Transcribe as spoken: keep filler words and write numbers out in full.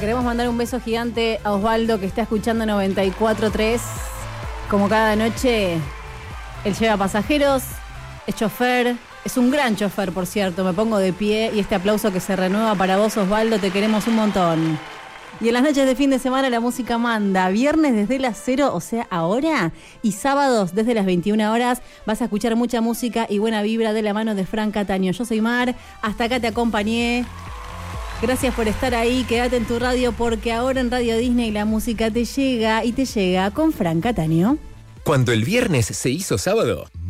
queremos mandar un beso gigante a Osvaldo, que está escuchando noventa y cuatro tres. Como cada noche, él lleva pasajeros, es chofer, es un gran chofer, por cierto. Me pongo de pie y este aplauso que se renueva para vos, Osvaldo, te queremos un montón. Y en las noches de fin de semana la música manda. Viernes desde las cero, o sea, ahora. Y sábados desde las veintiuna horas vas a escuchar mucha música y buena vibra de la mano de Fran Cataño. Yo soy Mar, hasta acá te acompañé. Gracias por estar ahí, quédate en tu radio porque ahora en Radio Disney la música te llega y te llega con Fran Cataño. Cuando el viernes se hizo sábado,